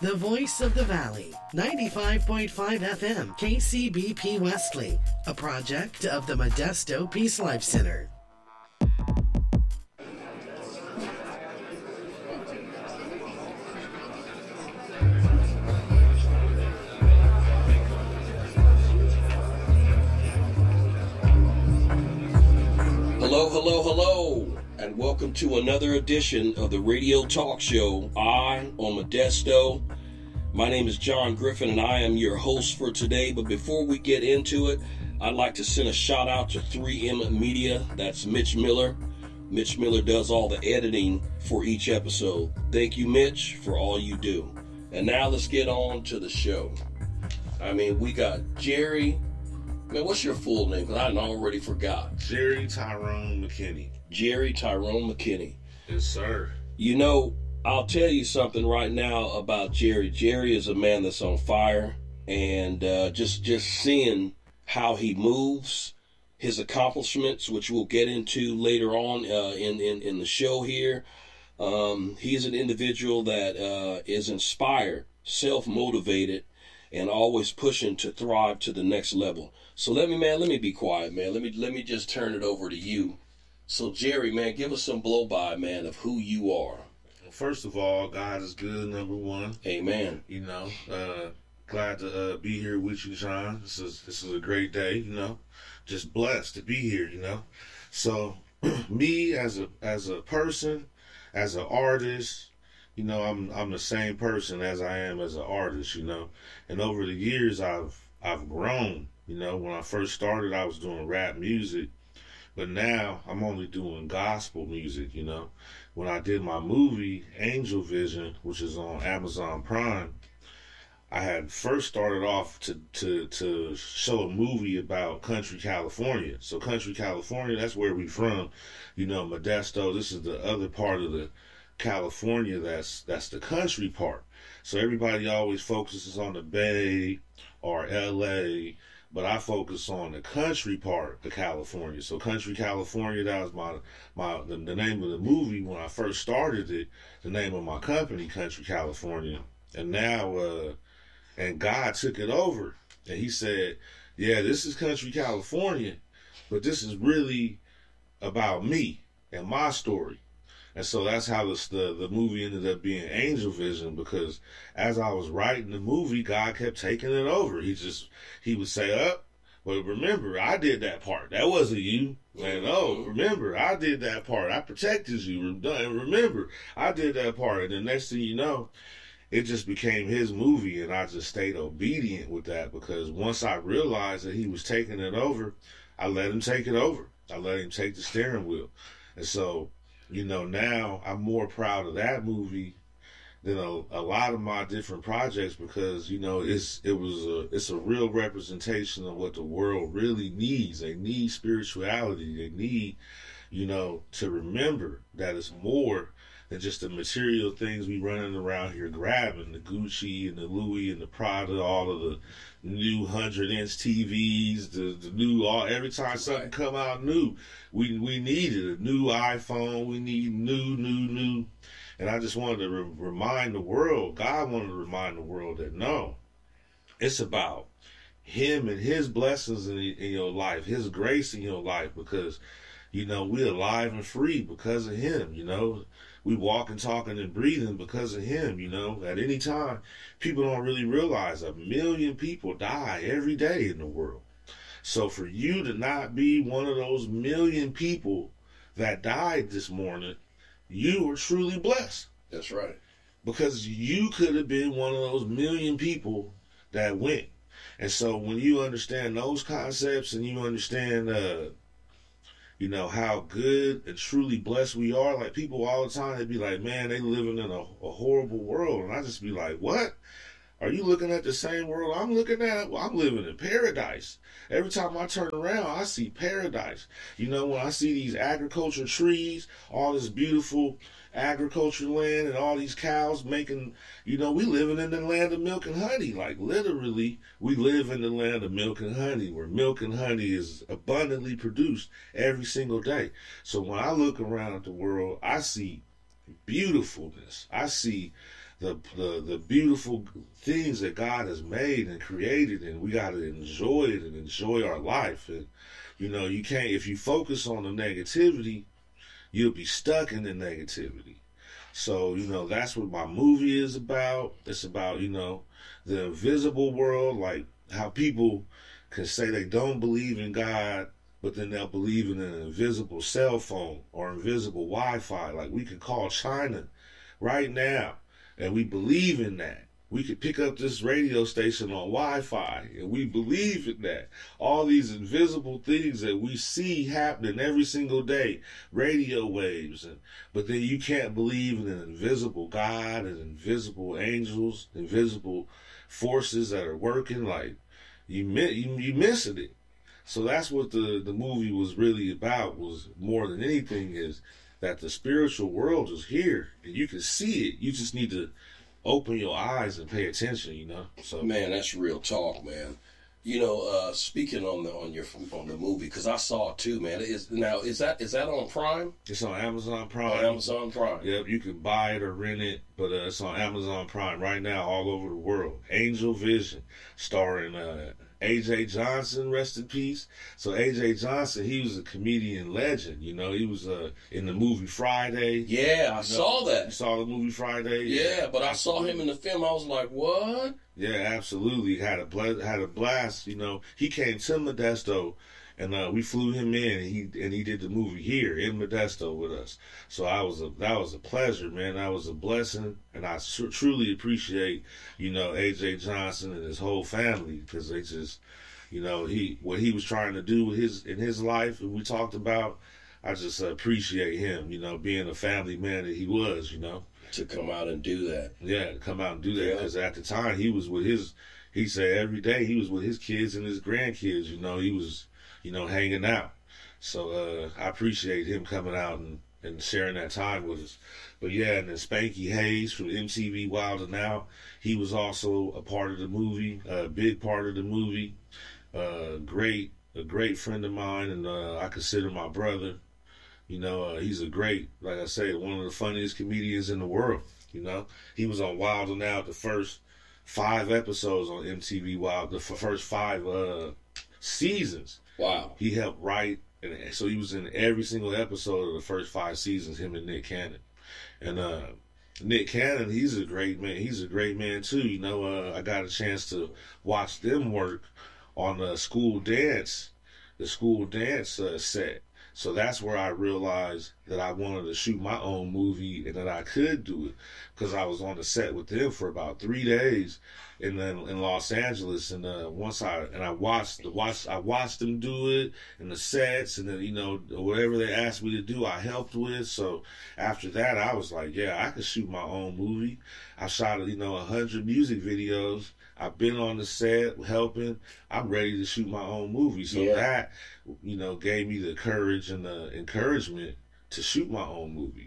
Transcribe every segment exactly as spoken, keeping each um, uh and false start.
The voice of the valley, ninety-five point five F M, K C B P Wesley, a project of the Modesto Peace Life Center. Hello, hello, hello, and welcome to another edition of the Radio Talk Show, I on Modesto. My name is John Griffin, and I am your host for today. But before we get into it, I'd like to send a shout out to three M Media. That's Mitch Miller. Mitch Miller does all the editing for each episode. Thank you, Mitch, for all you do. And now let's get on to the show. I mean, we got Jerry. Man, what's your full name? Because I already forgot. Jerry Tyrone McKinney. Jerry Tyrone McKinney. Yes, sir. You know, I'll tell you something right now about Jerry. Jerry is a man that's on fire, and uh, just just seeing how he moves, his accomplishments, which we'll get into later on uh, in, in in the show here. Um, he's an individual that uh, is inspired, self-motivated, and always pushing to thrive to the next level. So let me, man, let me be quiet, man. Let me let me just turn it over to you. So Jerry, man, give us some blow-by, man, of who you are. First of all, God is good, number one. Amen. You know, uh, glad to uh, be here with you, John. This is this is a great day, you know. Just blessed to be here, you know. So, me as a as a person, as an artist, you know, I'm I'm the same person as I am as an artist, you know. And over the years, I've I've grown. You know, when I first started, I was doing rap music, but now I'm only doing gospel music, you know. When I did my movie, Angel Vision, which is on Amazon Prime, I had first started off to, to, to show a movie about country California. So country California, that's where we from, you know, Modesto. This is the other part of the California that's that's the country part. So everybody always focuses on the Bay or L A, but I focus on the country part of California. So country California, that was my my the, the name of the movie when I first started it. The name of my company, Country California, and now uh, and God took it over, and He said, "Yeah, this is Country California, but this is really about me and my story." And so that's how this, the the movie ended up being Angel Vision, because as I was writing the movie, God kept taking it over. He just, he would say, up, but remember, I did that part. That wasn't you. And oh, remember, I did that part. I protected you. And remember, I did that part. And the next thing you know, it just became His movie, and I just stayed obedient with that, because once I realized that He was taking it over, I let Him take it over. I let Him take the steering wheel. And so, you know, now I'm more proud of that movie than a, a lot of my different projects, because, you know, it's it was a it's a real representation of what the world really needs. They need spirituality. They need, you know, to remember that it's more than just the material things we running around here grabbing, the Gucci and the Louis and the Prada, all of the new hundred inch T Vs, the, the new, all, every time something come out new, we we needed a new iPhone, we need new, new, new. And I just wanted to re- remind the world, God wanted to remind the world that no, it's about Him and His blessings in, in your life, His grace in your life, because, you know, we're alive and free because of Him, you know. We walking, talking, and breathing because of Him, you know. At any time, people don't really realize a million people die every day in the world. So for you to not be one of those million people that died this morning, you were truly blessed. That's right. Because you could have been one of those million people that went. And so when you understand those concepts, and you understand uh you know, how good and truly blessed we are. Like, people all the time, they be like, man, they living in a, a horrible world. And I just be like, what? Are you looking at the same world I'm looking at? Well, I'm living in paradise. Every time I turn around, I see paradise. You know, when I see these agriculture trees, all this beautiful agriculture land and all these cows making, you know, we living in the land of milk and honey. Like, literally, we live in the land of milk and honey, where milk and honey is abundantly produced every single day. So when I look around at the world, I see beautifulness. I see the the the beautiful things that God has made and created, and we got to enjoy it and enjoy our life. And you know, you can't, if you focus on the negativity, you'll be stuck in the negativity. So, you know, that's what my movie is about. It's about, you know, the invisible world, like how people can say they don't believe in God, but then they'll believe in an invisible cell phone or invisible Wi-Fi. Like we could call China right now, and we believe in that. We could pick up this radio station on Wi-Fi, and we believe in that. All these invisible things that we see happening every single day, radio waves, and but then you can't believe in an invisible God and invisible angels, invisible forces that are working. Like you, you, you missing it. So that's what the the movie was really about. Was more than anything is that the spiritual world is here, and you can see it. You just need to open your eyes and pay attention, you know. So man, that's real talk, man. You know, uh, speaking on the on your on the movie, because I saw it too, man. Is now is that is that on Prime? It's on Amazon Prime. On Amazon Prime. Yep, you can buy it or rent it, but uh, it's on Amazon Prime right now, all over the world. Angel Vision, starring uh, A J Johnson, rest in peace. So A J Johnson, he was a comedian legend. You know, he was uh, in the movie Friday. Yeah, I you know, saw that. You saw the movie Friday? Yeah, yeah but I saw him in the film. I was like, what? Yeah, absolutely. Had a bl- had a blast. You know, he came to Modesto, and uh, we flew him in, and he and he did the movie here in Modesto with us. So I was a that was a pleasure, man. That was a blessing, and I tr- truly appreciate, you know, A J Johnson and his whole family, because they just, you know, he what he was trying to do with his in his life, and we talked about. I just uh, appreciate him, you know, being a family man that he was, you know. To come out and do that. Yeah, to come out and do that. Yeah. Because at the time, he was with his, he said every day he was with his kids and his grandkids, you know, he was, you know, hanging out. So uh, I appreciate him coming out and, and sharing that time with us. But yeah, and then Spanky Hayes from M T V Wild and Out, he was also a part of the movie, a big part of the movie. Uh, great, a great friend of mine, and uh, I consider my brother. You know, uh, he's a great, like I say, one of the funniest comedians in the world. You know, he was on Wild and Out the first five episodes on M T V Wild, the f- first five uh, seasons. Wow. He helped write, and so he was in every single episode of the first five seasons, him and Nick Cannon. And uh, Nick Cannon, he's a great man. He's a great man, too. You know, uh, I got a chance to watch them work on the school dance, the school dance uh, set. So that's where I realized that I wanted to shoot my own movie and that I could do it, because I was on the set with them for about three days in in Los Angeles. And uh, once I and I watched the watch I watched them do it and the sets, and then, you know, whatever they asked me to do, I helped with. So after that, I was like, yeah, I could shoot my own movie. I shot, you know, a hundred music videos. I've been on the set helping. I'm ready to shoot my own movie. So yeah. that, you know, gave me the courage and the encouragement to shoot my own movie.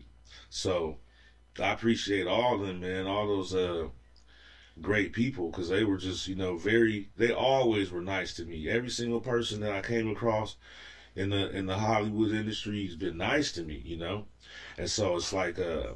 So I appreciate all of them, man, all those uh, great people, because they were just, you know, very, they always were nice to me. Every single person that I came across in the in the Hollywood industry has been nice to me, you know. And so it's like, uh,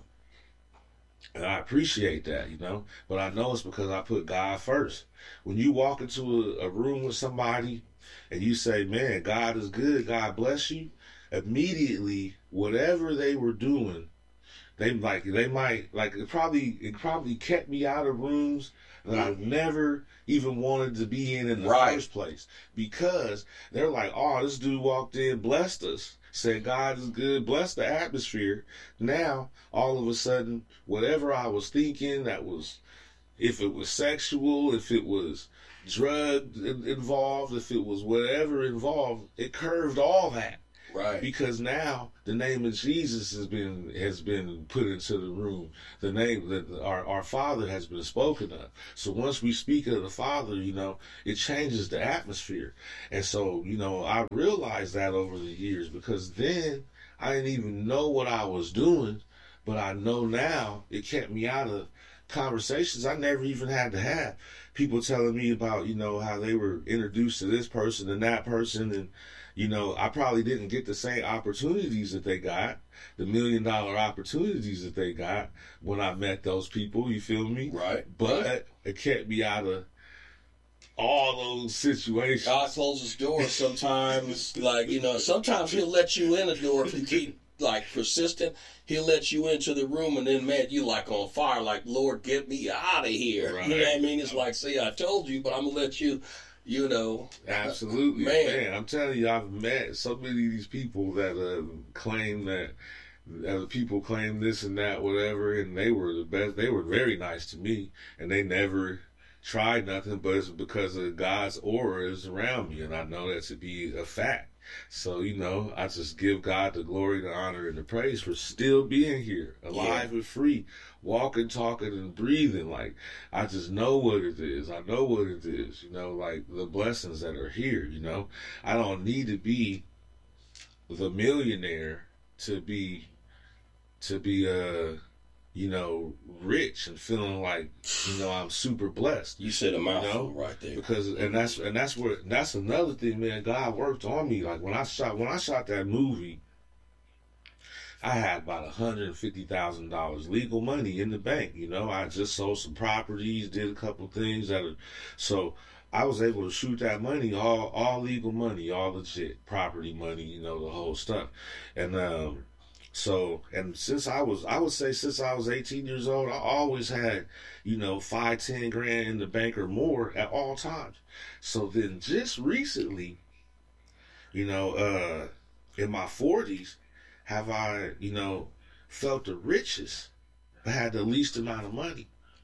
and I appreciate that, you know, but I know it's because I put God first. When you walk into a, a room with somebody and you say, man, God is good, God bless you, immediately, whatever they were doing, they like, they might, like, it probably, it probably kept me out of rooms that I've never even wanted to be in in the right. first place, because they're like, oh, this dude walked in, blessed us, said God is good, blessed the atmosphere. Now, all of a sudden, whatever I was thinking, that was, if it was sexual, if it was drug involved, if it was whatever involved, it curved all that. Right. Because now the name of Jesus has been has been put into the room. The name that our our Father has been spoken of. So once we speak of the Father, you know, it changes the atmosphere. And so, you know, I realized that over the years, because then I didn't even know what I was doing, but I know now it kept me out of conversations I never even had to have. People telling me about, you know, how they were introduced to this person and that person, and, you know, I probably didn't get the same opportunities that they got, the million dollar opportunities that they got when I met those people, you feel me? Right. But right. it kept me out of all those situations. God closes doors sometimes. Like, you know, sometimes he'll let you in the door if you keep, like, persistent. He'll let you into the room, and then, man, you like on fire. Like, Lord, get me out of here. Right. You know what I mean? It's like, see, I told you, but I'm going to let you, you know. Absolutely. Man. man. I'm telling you, I've met so many of these people that uh, claim that other people claim this and that, whatever, and they were the best. They were very nice to me, and they never tried nothing, but it's because of God's aura is around me, and I know that to be a fact. So, you know, I just give God the glory, the honor, and the praise for still being here, alive yeah. and free, walking, talking, and breathing. Like, I just know what it is. I know what it is, you know, like the blessings that are here, you know. I don't need to be the millionaire to be, to be, uh, you know, rich and feeling like, you know, I'm super blessed. You said a mouthful, you know? right there. Because and that's and that's where that's another thing, man. God worked on me. Like when I shot when I shot that movie, I had about a hundred and fifty thousand dollars legal money in the bank. You know, I just sold some properties, did a couple things that are, so I was able to shoot that money, all all legal money, all legit property money. You know, the whole stuff, and um. So, and since I was, I would say since I was eighteen years old, I always had, you know, five, ten grand in the bank or more at all times. So then just recently, you know, uh, in my forties, have I, you know, felt the richest, but had the least amount of money.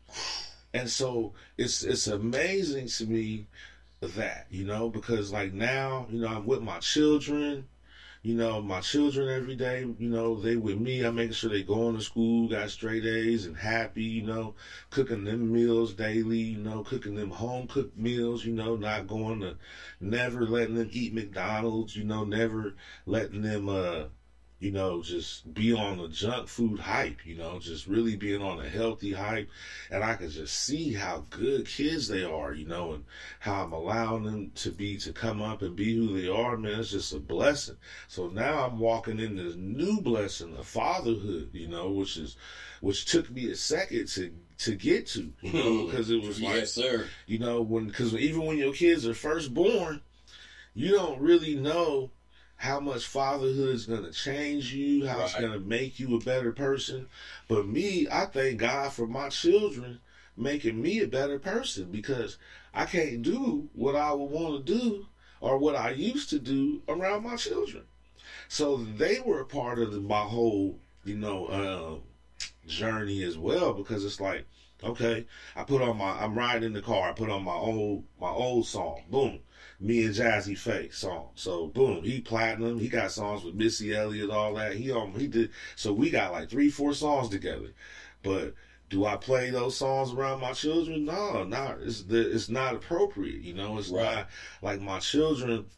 And so it's, it's amazing to me that, you know, because like now, you know, I'm with my children. You know, my children every day, you know, they with me. I'm making sure they going to school, got straight A's and happy, you know, cooking them meals daily, you know, cooking them home cooked meals, you know, not going to, never letting them eat McDonald's, you know, never letting them, uh, you know, just be on the junk food hype, you know, just really being on a healthy hype. And I can just see how good kids they are, you know, and how I'm allowing them to be, to come up and be who they are, man. It's just a blessing. So now I'm walking in this new blessing of fatherhood, you know, which is, which took me a second to, to get to, you know, because it was like, yes, sir. You know, when, because even when your kids are first born, you don't really know how much fatherhood is going to change you, how right. it's going to make you a better person. But me, I thank God for my children making me a better person, because I can't do what I would want to do or what I used to do around my children. So they were a part of the, my whole, you know, uh, journey as well, because it's like, okay, I put on my, I'm riding in the car, I put on my old, my old song, boom. Me and Jazzy Faye song. So boom, he platinum. He got songs with Missy Elliott, all that. He um he did. So we got like three, four songs together. But do I play those songs around my children? No, not. It's the, it's not appropriate. You know, it's right. not like my children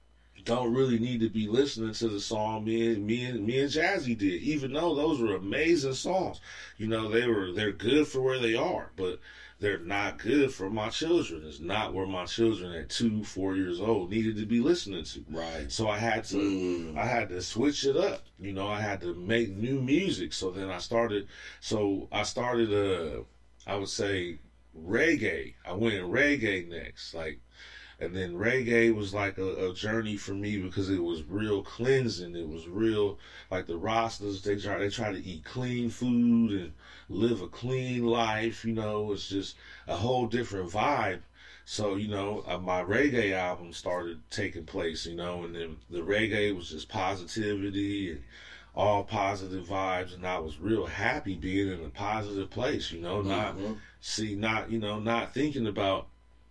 don't really need to be listening to the song me and me and me and Jazzy did. Even though those were amazing songs, you know, they were they're good for where they are, but they're not good for my children. It's not where my children at two, four years old needed to be listening to. Right. So I had to, mm. I had to switch it up. You know, I had to make new music. So then I started, so I started, uh, I would say reggae. I went reggae next. Like, and then reggae was like a, a journey for me, because it was real cleansing. It was real, like the Rastas, they try, they try to eat clean food and live a clean life. You know, it's just a whole different vibe. So, you know, uh, my reggae album started taking place, you know, and then the reggae was just positivity and all positive vibes. And I was real happy being in a positive place, you know, not, mm-hmm. see, not, you know, not thinking about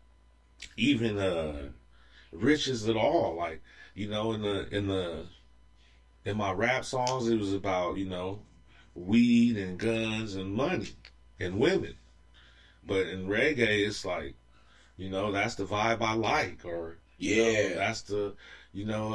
even uh riches at all. Like, you know, in the in the in my rap songs, it was about, you know, weed and guns and money and women. But in reggae, it's like, you know, that's the vibe I like, or you yeah, know, that's the, you know,